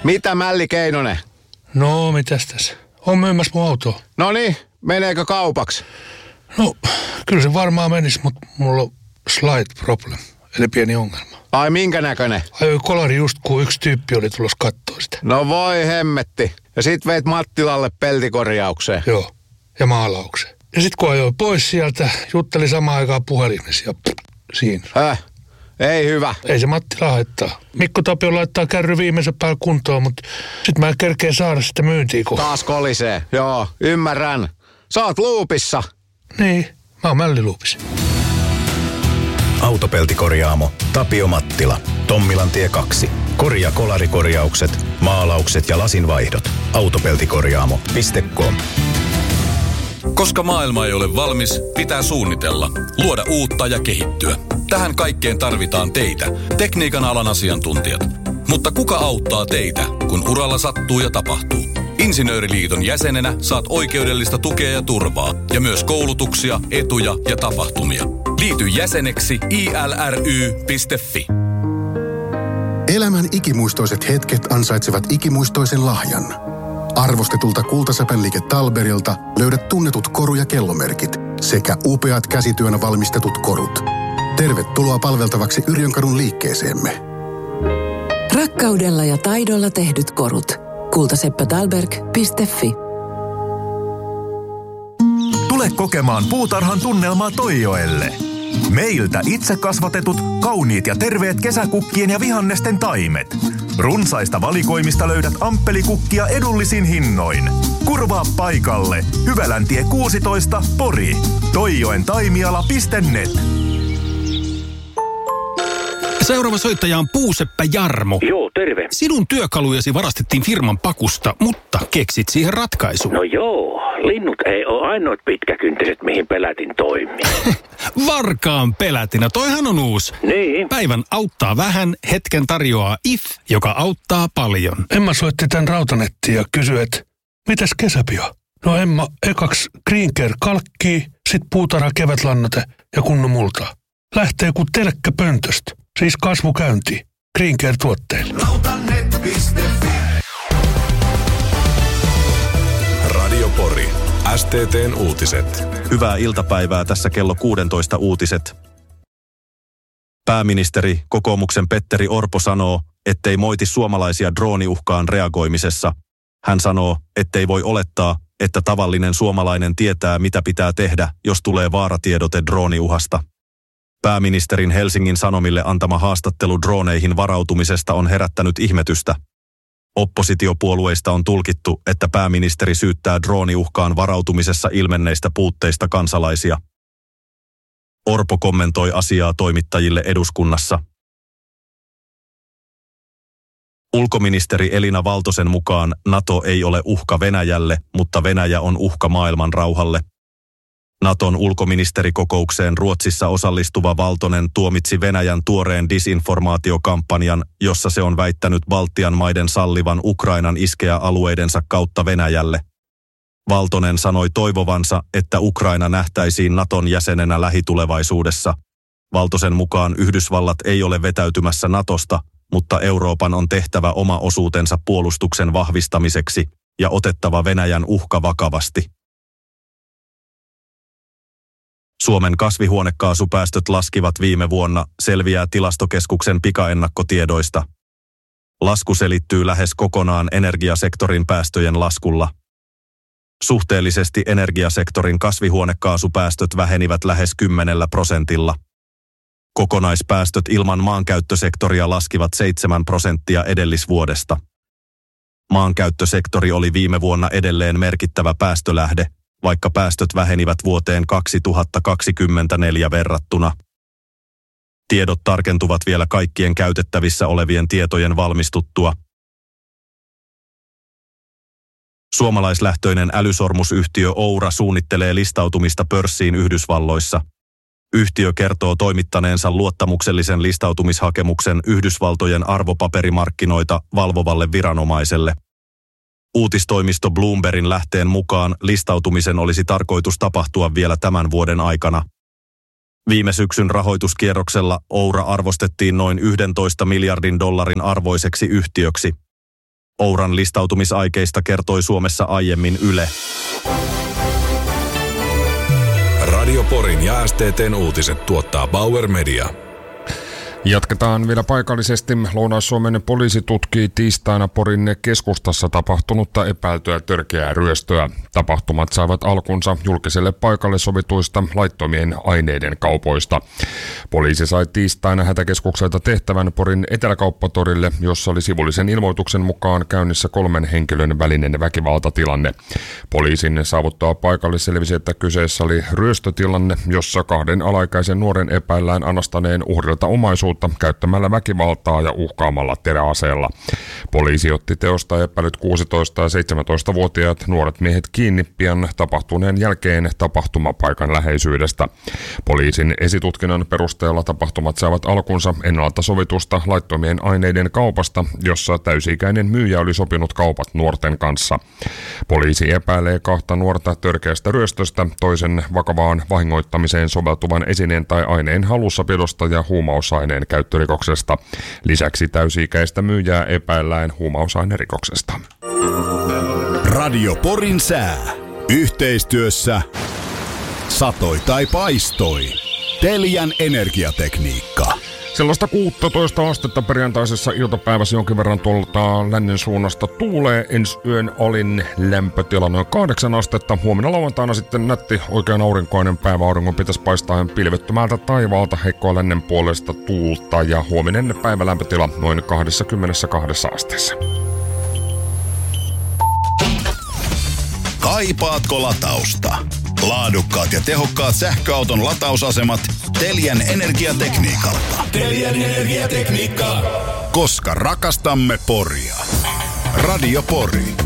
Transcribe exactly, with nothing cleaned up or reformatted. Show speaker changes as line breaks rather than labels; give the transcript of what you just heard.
Mitä Mälli Keinonen?
No, mitäs tässä? On myymässä mun autoa.
No niin, meneekö kaupaksi?
No, kyllä se varmaan menisi, mutta mulla on slight problem, eli pieni ongelma.
Ai minkä näköinen?
Ajoi kolari just kun yksi tyyppi oli tulossa kattoo sitä.
No voi hemmetti. Ja sit veit Mattilalle peltikorjaukseen.
Joo, ja maalaukseen. Ja sit kun ajoi pois sieltä, jutteli samaan aikaan puhelimessa ja pff, siinä.
Häh? Ei hyvä.
Ei se Mattila haittaa. Mikko Tapio laittaa kärry viimeisen päällä kuntoon, mutta sit mä en kerkeä saada sitä myyntiä. Kun...
Taas kolisee. Joo, ymmärrän. Sä oot luupissa.
Niin, mä oon mälliluupissa.
Autopeltikorjaamo Tapio Mattila. Tommilantie kaksi. Korjaa kolarikorjaukset, maalaukset ja lasinvaihdot. Autopeltikorjaamo piste com.
Koska maailma ei ole valmis, pitää suunnitella, luoda uutta ja kehittyä. Tähän kaikkeen tarvitaan teitä, tekniikan alan asiantuntijat. Mutta kuka auttaa teitä, kun uralla sattuu ja tapahtuu? Insinööriliiton jäsenenä saat oikeudellista tukea ja turvaa ja myös koulutuksia, etuja ja tapahtumia. Liity jäseneksi i l r y piste f i.
Elämän ikimuistoiset hetket ansaitsevat ikimuistoisen lahjan. Arvostetulta Kultasäpänliike Talberilta löydät tunnetut koru- ja kellomerkit sekä upeat käsityönä valmistetut korut. Tervetuloa palveltavaksi Yrjönkadun liikkeeseemme.
Rakkaudella ja taidolla tehdyt korut. kultaseppä-talberg piste f i.
Tule kokemaan puutarhan tunnelmaa Toijoelle. Meiltä itse kasvatetut, kauniit ja terveet kesäkukkien ja vihannesten taimet. Runsaista valikoimista löydät amppelikukkia edullisin hinnoin. Kurvaa paikalle. Hyväläntie kuusitoista, Pori. toijoen taimiala piste net.
Seuraava soittaja on Puuseppä Jarmo.
Joo, terve.
Sinun työkalujasi varastettiin firman pakusta, mutta keksit siihen ratkaisun.
No joo, linnut ei ole ainoat pitkäkyntiset, mihin pelätin toimii.
Varkaan pelätinä, toihan on uusi.
Niin.
Päivän auttaa vähän, hetken tarjoaa I F, joka auttaa paljon.
Emma soitti tän rautanettiin ja kysyi, että mitäs kesäpio? No Emma, ekaks Green Care kalkkii, sit puutarha kevätlannote ja kunnon multaa. Lähtee ku telkkä pöntöstä. Siis kasvukäynti. Green Care-tuotteille.
Rautanet piste fi.
Radio Pori. S T T:n uutiset. Hyvää iltapäivää, tässä kello kuusitoista uutiset. Pääministeri, kokoomuksen Petteri Orpo sanoo, ettei moiti suomalaisia drooniuhkaan reagoimisessa. Hän sanoo, ettei voi olettaa, että tavallinen suomalainen tietää, mitä pitää tehdä, jos tulee vaaratiedote drooniuhasta. Pääministerin Helsingin Sanomille antama haastattelu drooneihin varautumisesta on herättänyt ihmetystä. Oppositiopuolueista on tulkittu, että pääministeri syyttää drooniuhkaan varautumisessa ilmenneistä puutteista kansalaisia. Orpo kommentoi asiaa toimittajille eduskunnassa. Ulkoministeri Elina Valtosen mukaan NATO ei ole uhka Venäjälle, mutta Venäjä on uhka maailman rauhalle. Naton ulkoministerikokoukseen Ruotsissa osallistuva Valtonen tuomitsi Venäjän tuoreen disinformaatiokampanjan, jossa se on väittänyt Baltian maiden sallivan Ukrainan iskeä alueidensa kautta Venäjälle. Valtonen sanoi toivovansa, että Ukraina nähtäisiin Naton jäsenenä lähitulevaisuudessa. Valtosen mukaan Yhdysvallat ei ole vetäytymässä Natosta, mutta Euroopan on tehtävä oma osuutensa puolustuksen vahvistamiseksi ja otettava Venäjän uhka vakavasti. Suomen kasvihuonekaasupäästöt laskivat viime vuonna, selviää Tilastokeskuksen pikaennakkotiedoista. Lasku selittyy lähes kokonaan energiasektorin päästöjen laskulla. Suhteellisesti energiasektorin kasvihuonekaasupäästöt vähenivät lähes kymmenellä prosentilla. Kokonaispäästöt ilman maankäyttösektoria laskivat seitsemän prosenttia edellisvuodesta. Maankäyttösektori oli viime vuonna edelleen merkittävä päästölähde, vaikka päästöt vähenivät vuoteen kaksituhattakaksikymmentäneljä verrattuna. Tiedot tarkentuvat vielä kaikkien käytettävissä olevien tietojen valmistuttua. Suomalaislähtöinen älysormusyhtiö Oura suunnittelee listautumista pörssiin Yhdysvalloissa. Yhtiö kertoo toimittaneensa luottamuksellisen listautumishakemuksen Yhdysvaltojen arvopaperimarkkinoita valvovalle viranomaiselle. Uutistoimisto Bloombergin lähteen mukaan listautumisen olisi tarkoitus tapahtua vielä tämän vuoden aikana. Viime syksyn rahoituskierroksella Oura arvostettiin noin yksitoista miljardin dollarin arvoiseksi yhtiöksi. Ouran listautumisaikeista kertoi Suomessa aiemmin Yle.
Radio Porin ja S T T:n uutiset tuottaa Bauer Media.
Jatketaan vielä paikallisesti. Lounais-Suomen poliisi tutkii tiistaina Porin keskustassa tapahtunutta epäiltyä törkeää ryöstöä. Tapahtumat saivat alkunsa julkiselle paikalle sovituista laittomien aineiden kaupoista. Poliisi sai tiistaina hätäkeskukselta tehtävän Porin Eteläkauppatorille, jossa oli sivullisen ilmoituksen mukaan käynnissä kolmen henkilön välinen väkivaltatilanne. Poliisin saavuttaa paikalle selvisi, että kyseessä oli ryöstötilanne, jossa kahden alaikäisen nuoren epäillään anastaneen uhrilta omaisuutta käyttämällä väkivaltaa ja uhkaamalla teräaseella. Poliisi otti teosta epäilyt kuusitoista- ja seitsemäntoistavuotiaat nuoret miehet kiinni pian tapahtuneen jälkeen tapahtumapaikan läheisyydestä. Poliisin esitutkinnan perusteella tapahtumat saavat alkunsa ennalta sovitusta laittomien aineiden kaupasta, jossa täysi-ikäinen myyjä oli sopinut kaupat nuorten kanssa. Poliisi epäilee kahta nuorta törkeästä ryöstöstä, toisen vakavaan vahingoittamiseen soveltuvan esineen tai aineen hallussapidosta ja huumausaineen käyttörikoksesta. Lisäksi täysi-ikäistä myyjää epäillään huumausainerikoksesta.
Radio Porin sää. Yhteistyössä satoi tai paistoi. Telian energiatekniikka.
Sellaista kuusitoista astetta perjantaisessa iltapäivässä jonkin verran tuolta lännen suunnasta tuulee. Ensi yön alin lämpötila noin kahdeksan astetta. Huomenna lauantaina sitten nätti oikean aurinkoinen päivä. Auringon pitäisi paistaa pilvettömältä taivaalta, heikkoa lännen puolesta tuulta ja huominen päivälämpötila noin kaksikymmentäkaksi asteessa.
Kaipaatko latausta? Laadukkaat ja tehokkaat sähköauton latausasemat Telian energiatekniikalta. Telian energiatekniikka. Koska rakastamme Poria. Radio Pori.